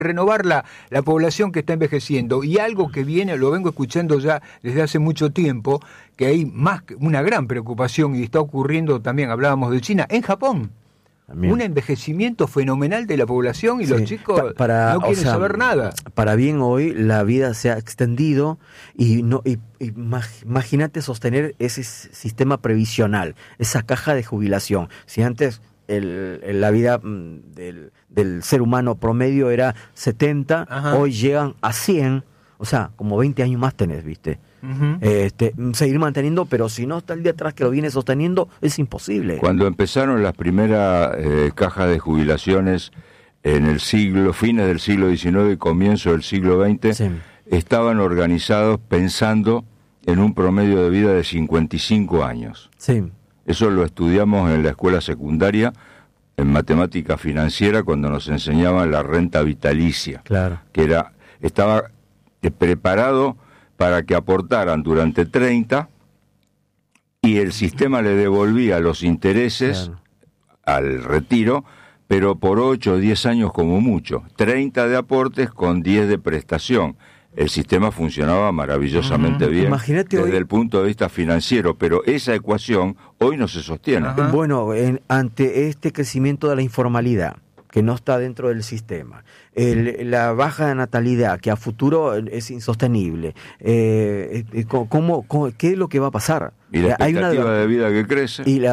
renovar la población que está envejeciendo. Y algo que viene, lo vengo escuchando ya desde hace mucho tiempo, que hay una gran preocupación y está ocurriendo también, hablábamos de China, en Japón. También. Un envejecimiento fenomenal de la población y los chicos no quieren saber nada. Para bien hoy la vida se ha extendido y imagínate sostener ese sistema previsional, esa caja de jubilación. Si antes la vida del ser humano promedio era 70, ajá, hoy llegan a 100, o sea, como 20 años más tenés, ¿viste? Uh-huh. Seguir manteniendo, pero si no está el de atrás que lo viene sosteniendo, es imposible. Cuando empezaron las primeras cajas de jubilaciones en el fines del siglo XIX y comienzo del siglo XX, sí, estaban organizados pensando en un promedio de vida de 55 años. Sí. Eso lo estudiamos en la escuela secundaria, en matemática financiera, cuando nos enseñaban la renta vitalicia. Claro. Que estaba preparado para que aportaran durante 30 y el sistema le devolvía los intereses, claro, al retiro, pero por 8 o 10 años como mucho. 30 de aportes con 10 de prestación. El sistema funcionaba maravillosamente bien. Imagínate desde hoy, el punto de vista financiero, pero esa ecuación hoy no se sostiene. Ajá. Bueno, ante este crecimiento de la informalidad, que no está dentro del sistema, la baja natalidad, que a futuro es insostenible, ¿qué es lo que va a pasar? Y la expectativa de vida que crece. Y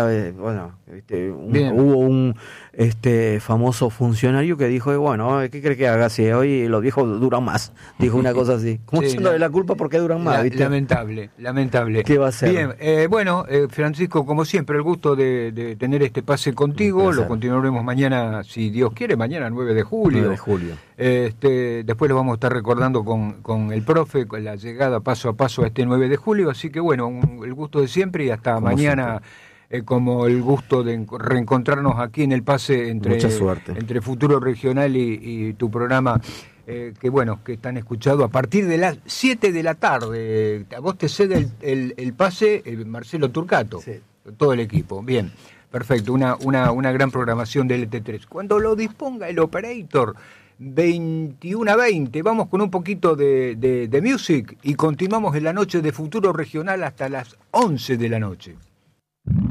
hubo un famoso funcionario que dijo, bueno, ¿qué cree que haga si hoy los viejos duran más? Dijo una cosa así. ¿Cómo sí, echándole la culpa porque duran más? ¿Viste? Lamentable. ¿Qué va a ser? Bien, Francisco, como siempre, el gusto de tener este pase contigo. Lo continuaremos mañana, si Dios quiere, mañana 9 de julio. 9 de julio. Después lo vamos a estar recordando con el profe, con la llegada paso a paso a este 9 de julio. Así que bueno, el gusto de siempre y hasta como mañana. Como el gusto de reencontrarnos aquí en el pase entre Futuro Regional y tu programa, que están escuchados a partir de las 7 de la tarde. A vos te cede el pase Marcelo Turcato, sí, todo el equipo. Bien, perfecto, una gran programación de LT3. Cuando lo disponga el operator, 21:20, vamos con un poquito de music y continuamos en la noche de Futuro Regional hasta las 11 de la noche.